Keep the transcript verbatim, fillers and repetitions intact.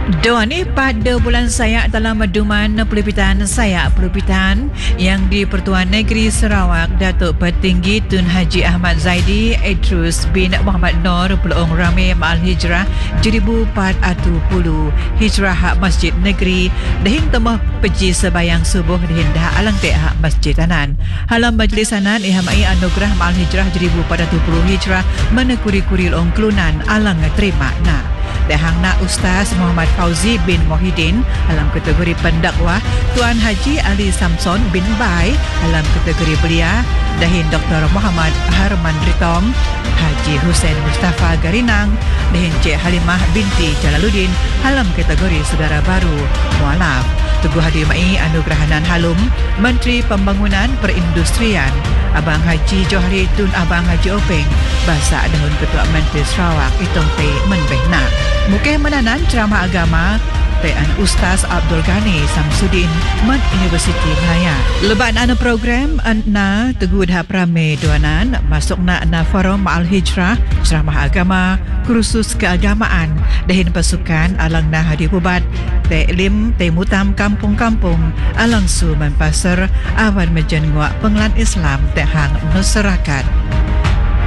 Doa ni pada bulan Sayak dalam meduman Pelupitan Sayak Pelupitan yang di Pertuan Negeri Sarawak, Datuk Petinggi Tun Haji Ahmad Zaidi Idrus bin Muhammad Nur Peluang Rame Ma'al Hijrah seribu empat ratus sepuluh Hijrah Hak Masjid Negeri dahin temah peji sebayang subuh dihin dah alang tek hak masjid tanan. Halam majlis tanan ihamai anugerah Ma'al Hijrah seribu empat ratus sepuluh Hijrah menekuri-kuri long kelunan alang terima na. Dahang nak Ustaz Muhammad Fauzi bin Mohidin dalam kategori pendakwah, Tuan Haji Ali Samson bin Bai dalam kategori belia, dahin Doktor Muhammad Harman Ritom, Haji Hussein Mustafa Garinang, dahin Cik Halimah binti Jalaluddin dalam kategori saudara baru mualaf. Teguh hadir mai anugerah halum Menteri Pembangunan Perindustrian Abang Haji Johari Tun Abang Haji Openg Basa Dahun Ketua Menteri Sarawak Itong Teh Menbehna Mukeh menanan ceramah agama Tean Ustaz Abdul Ghani Samsudin Men Universiti Melaya. Leban ana program na teguh dah prame duanan masuk na na forum Ma'al Hijrah ceramah agama kursus keagamaan dahin pasukan alang na hadir hubat Teklim Temutam kampung-kampung alang su mempasar awan menjenguak penglan Islam tehang masyarakat.